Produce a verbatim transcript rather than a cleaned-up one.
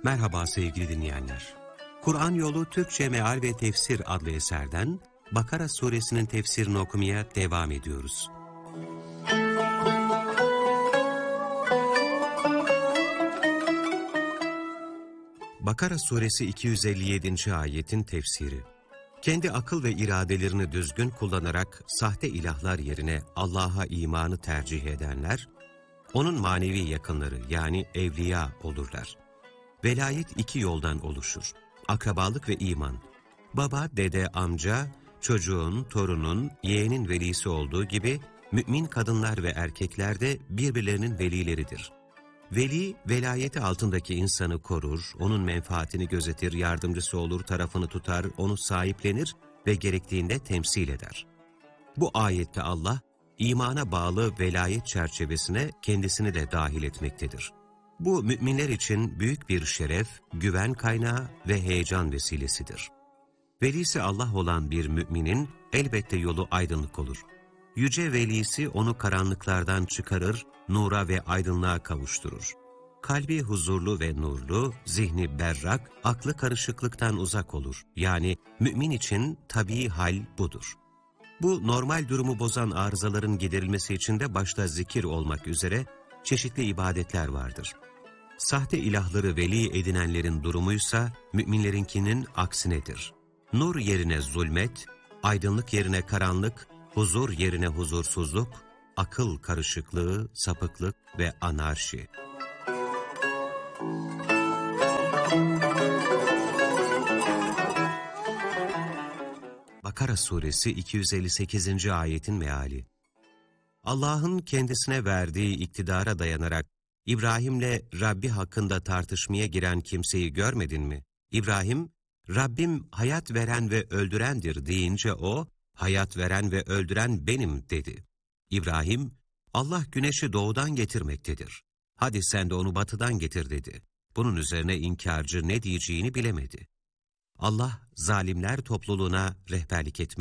Merhaba sevgili dinleyenler. Kur'an Yolu Türkçe Meal ve Tefsir adlı eserden Bakara suresinin tefsirini okumaya devam ediyoruz. Bakara suresi iki yüz elli yedinci ayetin tefsiri. Kendi akıl ve iradelerini düzgün kullanarak sahte ilahlar yerine Allah'a imanı tercih edenler, onun manevi yakınları yani evliya olurlar. Velayet iki yoldan oluşur. Akrabalık ve iman. Baba, dede, amca, çocuğun, torunun, yeğenin velisi olduğu gibi mümin kadınlar ve erkekler de birbirlerinin velileridir. Veli, velayeti altındaki insanı korur, onun menfaatini gözetir, yardımcısı olur, tarafını tutar, onu sahiplenir ve gerektiğinde temsil eder. Bu ayette Allah, imana bağlı velayet çerçevesine kendisini de dahil etmektedir. Bu müminler için büyük bir şeref, güven kaynağı ve heyecan vesilesidir. Velisi Allah olan bir müminin elbette yolu aydınlık olur. Yüce velisi onu karanlıklardan çıkarır, nura ve aydınlığa kavuşturur. Kalbi huzurlu ve nurlu, zihni berrak, aklı karışıklıktan uzak olur. Yani mümin için tabii hal budur. Bu normal durumu bozan arızaların giderilmesi için de başta zikir olmak üzere çeşitli ibadetler vardır. Sahte ilahları veli edinenlerin durumuysa müminlerinkinin aksinedir. Nur yerine zulmet, aydınlık yerine karanlık, huzur yerine huzursuzluk, akıl karışıklığı, sapıklık ve anarşi. Bakara suresi iki yüz elli sekizinci ayetin meali. Allah'ın kendisine verdiği iktidara dayanarak İbrahim'le Rabbi hakkında tartışmaya giren kimseyi görmedin mi? İbrahim, Rabbim hayat veren ve öldürendir deyince o, hayat veren ve öldüren benim dedi. İbrahim, Allah güneşi doğudan getirmektedir. Hadi sen de onu batıdan getir dedi. Bunun üzerine inkarcı ne diyeceğini bilemedi. Allah zalimler topluluğuna rehberlik etmez.